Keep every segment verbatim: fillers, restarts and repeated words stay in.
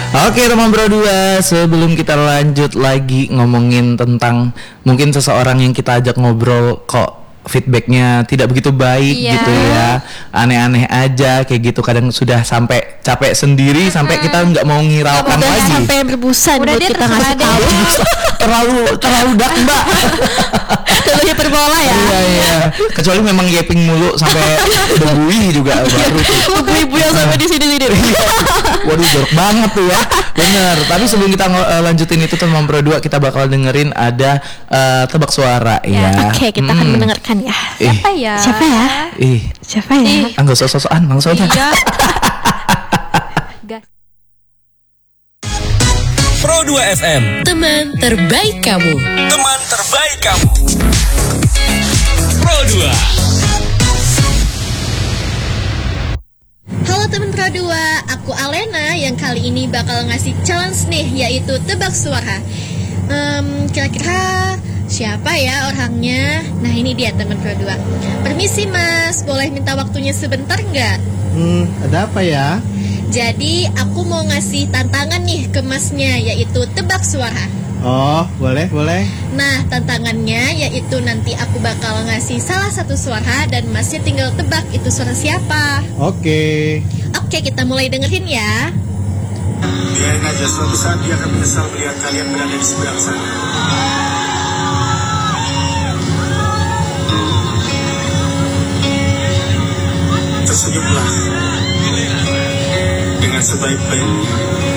Oke teman Bro dua, sebelum kita lanjut lagi ngomongin tentang mungkin seseorang yang kita ajak ngobrol kok feedbacknya tidak begitu baik yeah. gitu ya, aneh-aneh aja kayak gitu, kadang sudah sampai capek sendiri, uh-huh. sampai kita nggak mau ngiraukan udah lagi. Sampai berbusa buat kita ngasih tahu. terlalu terlalu dak mbak. Terlalu hiperbola ya. Iya iya. Kecuali memang yeping mulu sampai berbuih juga baru. Ibu-ibu yang sampai di sini-sini. Waduh jorok banget tuh ya. Bener. Tapi sebelum kita uh, lanjutin itu teman Bro dua, kita bakal dengerin ada uh, tebak suara ya. ya. Oke, okay, kita hmm. akan mendengarkan ya. Siapa ya? Siapa ya? Ih. Siapa ya? Enggak usah sok-sokan, langsung aja. Iya. Pro dua F M, teman terbaik kamu. Teman terbaik kamu. Pro dua. Halo teman Pro dua, aku Alena yang kali ini bakal ngasih challenge nih, yaitu tebak suara. Um, kira-kira siapa ya orangnya? Nah ini dia teman Pro dua. Permisi mas, boleh minta waktunya sebentar nggak? Hmm, ada apa ya? Jadi aku mau ngasih tantangan nih ke masnya, yaitu tebak suara. Oh, boleh, boleh. Nah, tantangannya yaitu nanti aku bakal ngasih salah satu suara dan masnya tinggal tebak itu suara siapa. Oke. Oke, kita mulai dengerin ya. Biarin aja, suatu saat dia akan menyesal melihat kalian berada di seberang sana. Tersenyumlah dengan sebaik-baiknya.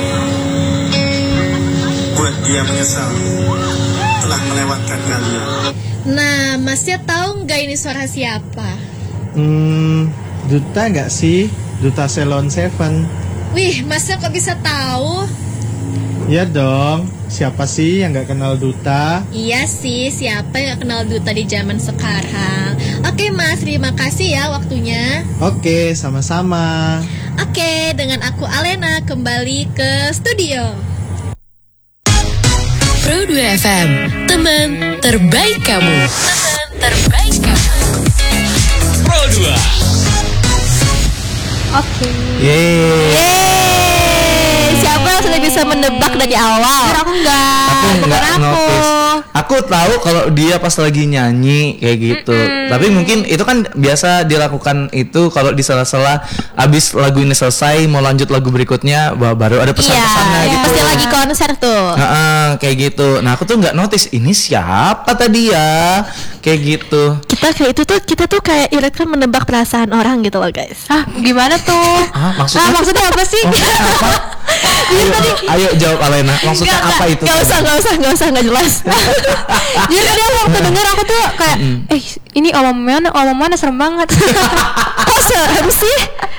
Buat dia menyesal telah melewatkan kalian. Nah, masnya tahu nggak ini suara siapa? Hmm, Duta nggak sih? Duta Salon Seven. Wih, masnya kok bisa tahu? Iya dong, siapa sih yang nggak kenal Duta? Iya sih, siapa yang gak kenal Duta di zaman sekarang. Oke mas, terima kasih ya waktunya. Oke, sama-sama. Oke, dengan aku Alena kembali ke studio. Pro dua F M, teman terbaik kamu. Teman terbaik kamu. Pro dua. Oke. Yeay. Yeay. Siapa yang sudah bisa menebak dari awal? Biar aku enggak. Aku enggak aku. notice. Aku tahu kalau dia pas lagi nyanyi kayak gitu. Mm-mm. Tapi mungkin itu kan biasa dilakukan itu kalau di sela-sela abis lagu ini selesai mau lanjut lagu berikutnya, bah, baru ada pesan-pesannya iya, gitu. Pasti lagi konser tuh. Nah, kayak gitu. Nah, aku tuh nggak notice ini siapa tadi ya. Kayak gitu. Kita kayak itu tuh kita tuh kayak ibaratkan menebak perasaan orang gitu loh, guys. Ah, gimana tuh? Ah, maksudnya? Ah, maksudnya apa sih? Maksudnya apa? ayo, ayo jawab Alena. Maksudnya gak, apa itu? Gak usah, gak usah, gak usah, gak jelas. Jadi tadi aku waktu denger aku tuh kayak, eh ini omong mana, omong mana serem banget. Kok serem sih?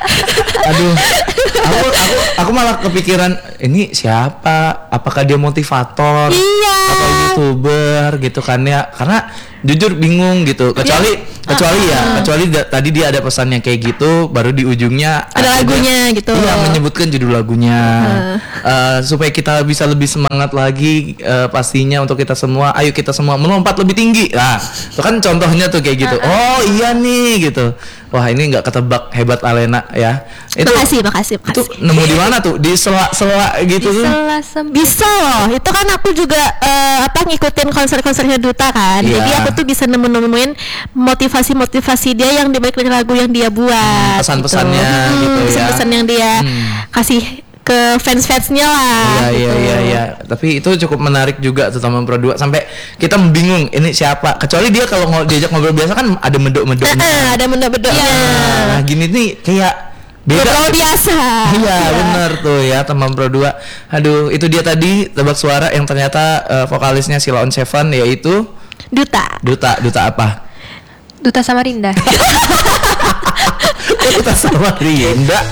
Aduh, aku aku aku malah kepikiran ini siapa? Apakah dia motivator? Iya. Atau YouTuber gitu kan ya? Karena jujur bingung gitu. Kecuali ya. kecuali uh, ya, uh. kecuali da- tadi dia ada pesannya kayak gitu, baru di ujungnya ada lagunya dia, gitu. Iya, menyebutkan judul lagunya. Uh. Uh, supaya kita bisa lebih semangat lagi uh, pastinya untuk kita semua. Ayo kita semua melompat lebih tinggi. Nah, itu kan contohnya tuh kayak gitu. Uh, uh. Oh, iya nih gitu. Wah, ini enggak ketebak, hebat Alena ya. Itu, makasih, makasih, makasih. Itu nemu di mana tuh? Di sela-sela gitu di tuh. Sela-sela. Bisa loh. Itu kan aku juga uh, apa ngikutin konser-konsernya Duta kan. Yeah. Jadi aku tuh bisa nemu-nemuin motivasi-motivasi dia yang dibalik dari lagu yang dia buat. Pesan-pesannya gitu, hmm, gitu ya. Pesan-pesan yang dia hmm. kasih ke fans-fansnya lah. Iya gitu. iya iya iya. Tapi itu cukup menarik juga tuh teman Pro dua, sampai kita bingung ini siapa. Kecuali dia kalau mau diajak ngobrol biasa kan ada medok-medoknya. Nah, ada medok-medoknya. Nah, gini nih kayak beda gitu. Biasa. Iya benar tuh ya teman Pro dua. Aduh, itu dia tadi tebak suara yang ternyata uh, vokalisnya Sheila on Seven, yaitu Duta. Duta, Duta apa? Duta Samarinda. Duta Samarinda.